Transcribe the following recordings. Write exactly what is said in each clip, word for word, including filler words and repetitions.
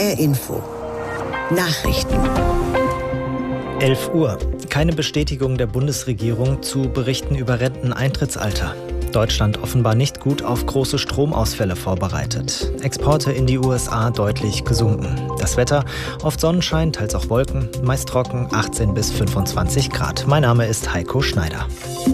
R Info. Nachrichten. elf Uhr. Keine Bestätigung der Bundesregierung zu Berichten über Renteneintrittsalter. Deutschland offenbar nicht gut auf große Stromausfälle vorbereitet. Exporte in die U S A deutlich gesunken. Das Wetter, oft Sonnenschein, teils auch Wolken, meist trocken, achtzehn bis fünfundzwanzig Grad. Mein Name ist Heiko Schneider.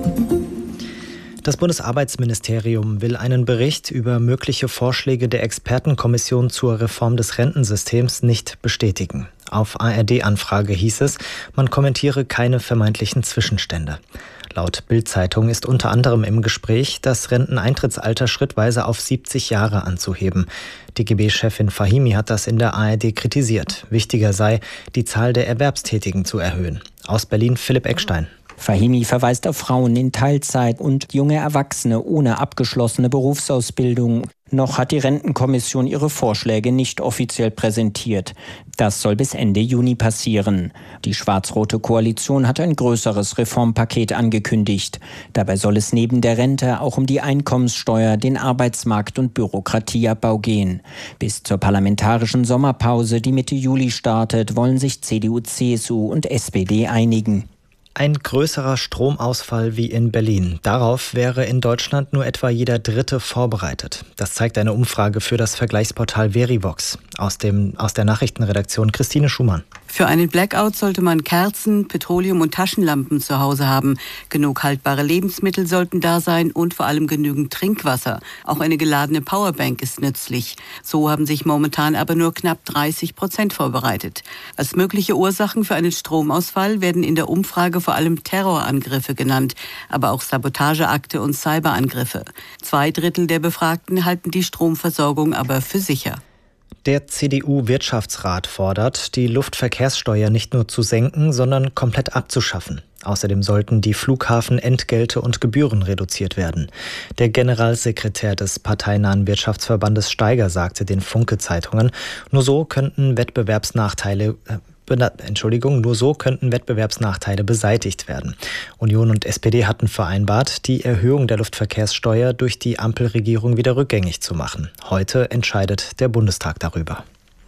Das Bundesarbeitsministerium will einen Bericht über mögliche Vorschläge der Expertenkommission zur Reform des Rentensystems nicht bestätigen. Auf A R D-Anfrage hieß es, man kommentiere keine vermeintlichen Zwischenstände. Laut Bild-Zeitung ist unter anderem im Gespräch, das Renteneintrittsalter schrittweise auf siebzig Jahre anzuheben. D G B-Chefin Fahimi hat das in der A R D kritisiert. Wichtiger sei, die Zahl der Erwerbstätigen zu erhöhen. Aus Berlin Philipp Eckstein. Fahimi verweist auf Frauen in Teilzeit und junge Erwachsene ohne abgeschlossene Berufsausbildung. Noch hat die Rentenkommission ihre Vorschläge nicht offiziell präsentiert. Das soll bis Ende Juni passieren. Die schwarz-rote Koalition hat ein größeres Reformpaket angekündigt. Dabei soll es neben der Rente auch um die Einkommenssteuer, den Arbeitsmarkt und Bürokratieabbau gehen. Bis zur parlamentarischen Sommerpause, die Mitte Juli startet, wollen sich C D U, C S U und S P D einigen. Ein größerer Stromausfall wie in Berlin. Darauf wäre in Deutschland nur etwa jeder Dritte vorbereitet. Das zeigt eine Umfrage für das Vergleichsportal Verivox. Aus dem, aus der Nachrichtenredaktion Christine Schumann. Für einen Blackout sollte man Kerzen, Petroleum und Taschenlampen zu Hause haben. Genug haltbare Lebensmittel sollten da sein und vor allem genügend Trinkwasser. Auch eine geladene Powerbank ist nützlich. So haben sich momentan aber nur knapp dreißig Prozent vorbereitet. Als mögliche Ursachen für einen Stromausfall werden in der Umfrage vor allem Terrorangriffe genannt, aber auch Sabotageakte und Cyberangriffe. Zwei Drittel der Befragten halten die Stromversorgung aber für sicher. Der C D U-Wirtschaftsrat fordert, die Luftverkehrssteuer nicht nur zu senken, sondern komplett abzuschaffen. Außerdem sollten die Flughafenentgelte und Gebühren reduziert werden. Der Generalsekretär des parteinahen Wirtschaftsverbandes Steiger sagte den Funke-Zeitungen, nur so könnten Wettbewerbsnachteile äh, Entschuldigung, nur so könnten Wettbewerbsnachteile beseitigt werden. Union und S P D hatten vereinbart, die Erhöhung der Luftverkehrssteuer durch die Ampelregierung wieder rückgängig zu machen. Heute entscheidet der Bundestag darüber.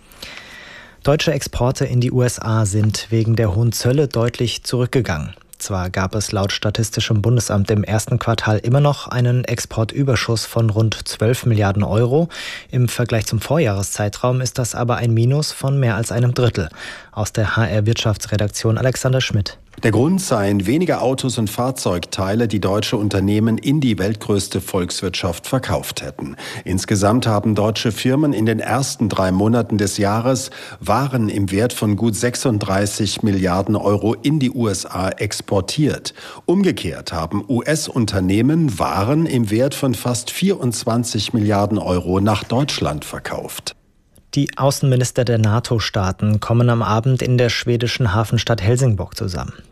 Deutsche Exporte in die U S A sind wegen der hohen Zölle deutlich zurückgegangen. Zwar gab es laut Statistischem Bundesamt im ersten Quartal immer noch einen Exportüberschuss von rund zwölf Milliarden Euro. Im Vergleich zum Vorjahreszeitraum ist das aber ein Minus von mehr als einem Drittel. Aus der H R-Wirtschaftsredaktion Alexander Schmidt. Der Grund seien weniger Autos und Fahrzeugteile, die deutsche Unternehmen in die weltgrößte Volkswirtschaft verkauft hätten. Insgesamt haben deutsche Firmen in den ersten drei Monaten des Jahres Waren im Wert von gut sechsunddreißig Milliarden Euro in die U S A exportiert. Umgekehrt haben U S-Unternehmen Waren im Wert von fast vierundzwanzig Milliarden Euro nach Deutschland verkauft. Die Außenminister der NATO-Staaten kommen am Abend in der schwedischen Hafenstadt Helsingborg zusammen.